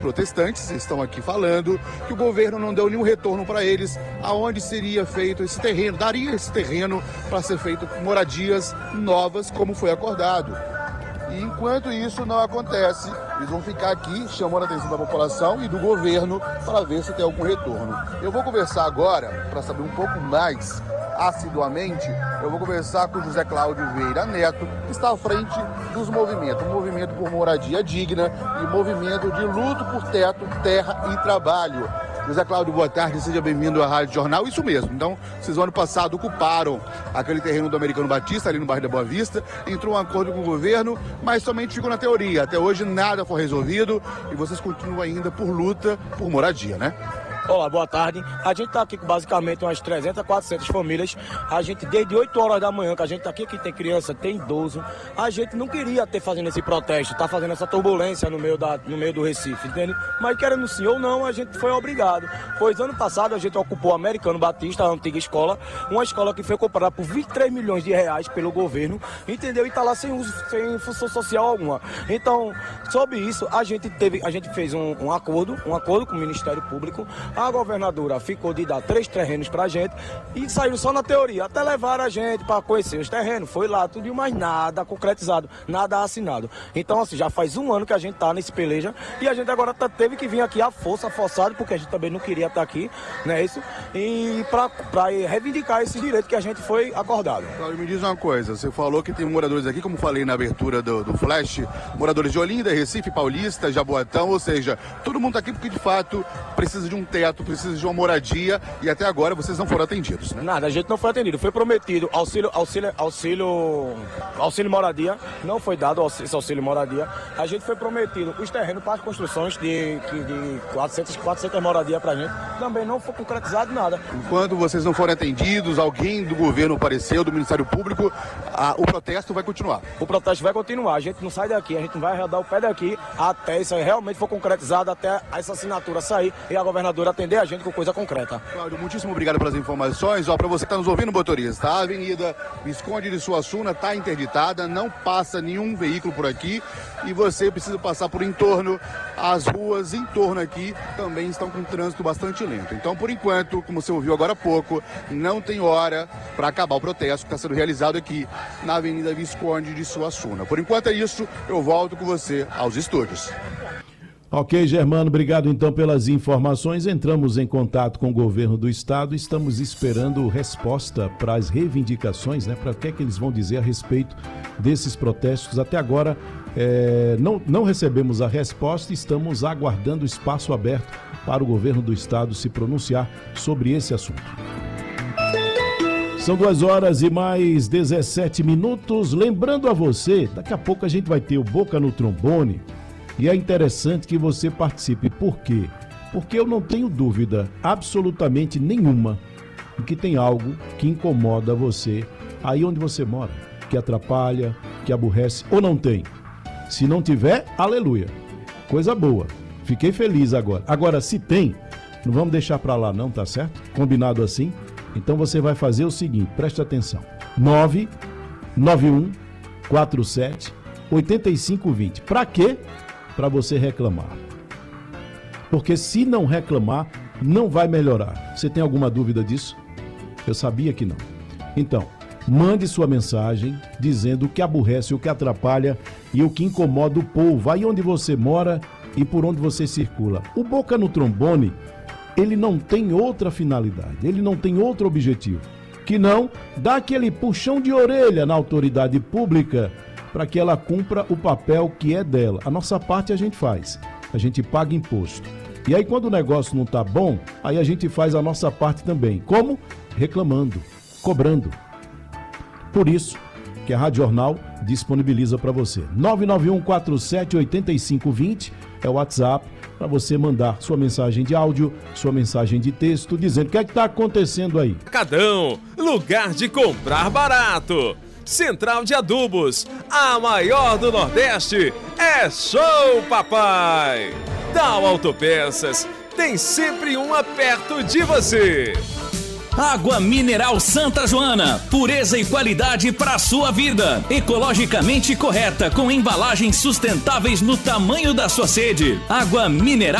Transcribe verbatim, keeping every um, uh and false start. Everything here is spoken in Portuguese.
protestantes estão aqui falando que o governo não deu nenhum retorno para eles, aonde seria feito esse terreno, daria esse terreno para ser feito moradias novas, como foi acordado. E enquanto isso não acontece, eles vão ficar aqui chamando a atenção da população e do governo para ver se tem algum retorno. Eu vou conversar agora, para saber um pouco mais assiduamente, eu vou conversar com o José Cláudio Vieira Neto, que está à frente dos movimentos, um movimento por moradia digna e movimento de luto por teto, terra e trabalho. José Cláudio, boa tarde, seja bem-vindo à Rádio Jornal. Isso mesmo, então, vocês no ano passado ocuparam aquele terreno do Americano Batista, ali no bairro da Boa Vista, entrou um acordo com o governo, mas somente ficou na teoria. Até hoje nada foi resolvido e vocês continuam ainda por luta por moradia, né? Olá, boa tarde. A gente está aqui com basicamente umas trezentas, quatrocentas famílias. A gente, desde oito horas da manhã, que a gente está aqui, que tem criança, tem idoso, a gente não queria ter fazendo esse protesto, tá fazendo essa turbulência no meio, da, no meio do Recife, entende? Mas querendo sim ou não, a gente foi obrigado. Pois ano passado a gente ocupou o Americano Batista, a antiga escola, uma escola que foi comprada por vinte e três milhões de reais pelo governo, entendeu? E está lá sem uso, sem função social alguma. Então, sobre isso, a gente teve, a gente fez um, um acordo, um acordo com o Ministério Público. A governadora ficou de dar três terrenos pra gente e saiu só na teoria, até levaram a gente para conhecer os terrenos, foi lá tudo, mas nada concretizado, nada assinado. Então, assim, já faz um ano que a gente tá nesse peleja e a gente agora tá, teve que vir aqui à força, forçado, porque a gente também não queria estar aqui, não é isso? E pra, pra reivindicar esse direito que a gente foi acordado. Cláudio, me diz uma coisa, você falou que tem moradores aqui, como falei na abertura do, do Flash, moradores de Olinda, Recife, Paulista, Jaboatão, ou seja, todo mundo tá aqui porque de fato precisa de um teto, precisa de uma moradia e até agora vocês não foram atendidos, né? Nada, a gente não foi atendido. Foi prometido auxílio, auxílio, auxílio, auxílio moradia, não foi dado esse auxílio moradia. A gente foi prometido os terrenos para as construções de, de quatrocentas, quatrocentas moradias pra gente, também não foi concretizado nada. Enquanto vocês não forem atendidos, alguém do governo apareceu, do Ministério Público, a, o protesto vai continuar. O protesto vai continuar, a gente não sai daqui, a gente não vai arredar o pé daqui até isso aí realmente for concretizado, até essa assinatura sair e a governadora atender a gente com coisa concreta. Cláudio, muitíssimo obrigado pelas informações. Ó, para você que está nos ouvindo, motorista, a Avenida Visconde de Suassuna está interditada, não passa nenhum veículo por aqui e você precisa passar por entorno. As ruas em torno aqui também estão com trânsito bastante lento. Então, por enquanto, como você ouviu agora há pouco, não tem hora para acabar o protesto que está sendo realizado aqui na Avenida Visconde de Suassuna. Por enquanto é isso, eu volto com você aos estúdios. Ok, Germano, obrigado então pelas informações. Entramos em contato com o governo do estado, estamos esperando resposta para as reivindicações, né? Para o que é que eles vão dizer a respeito desses protestos. Até agora é, não, não recebemos a resposta, estamos aguardando espaço aberto para o governo do estado se pronunciar sobre esse assunto. São duas horas e mais dezessete minutos. Lembrando a você, daqui a pouco a gente vai ter o Boca no Trombone. E é interessante que você participe. Por quê? Porque eu não tenho dúvida absolutamente nenhuma de que tem algo que incomoda você aí onde você mora, que atrapalha, que aborrece, ou não tem. Se não tiver, aleluia. Coisa boa. Fiquei feliz agora. Agora, se tem, não vamos deixar pra lá não, tá certo? Combinado assim? Então você vai fazer o seguinte, preste atenção. nove nove um quatro sete oito cinco dois zero. Pra quê? Para você reclamar. Porque se não reclamar, não vai melhorar. Você tem alguma dúvida disso? Eu sabia que não. Então, mande sua mensagem dizendo o que aborrece, o que atrapalha e o que incomoda o povo, aí onde você mora e por onde você circula. O Boca no Trombone, ele não tem outra finalidade, ele não tem outro objetivo, que não dar aquele puxão de orelha na autoridade pública para que ela cumpra o papel que é dela. A nossa parte a gente faz, a gente paga imposto. E aí quando o negócio não está bom, aí a gente faz a nossa parte também. Como? Reclamando, cobrando. Por isso que a Rádio Jornal disponibiliza para você. nove nove um quatro sete oito cinco dois zero é o WhatsApp para você mandar sua mensagem de áudio, sua mensagem de texto, dizendo o que é que está acontecendo aí. Atacadão, lugar de comprar barato. Central de Adubos, a maior do Nordeste, é show, papai! Dow Autopeças, tem sempre uma perto de você. Água mineral Santa Joana, pureza e qualidade para sua vida. Ecologicamente correta, com embalagens sustentáveis no tamanho da sua sede. Água mineral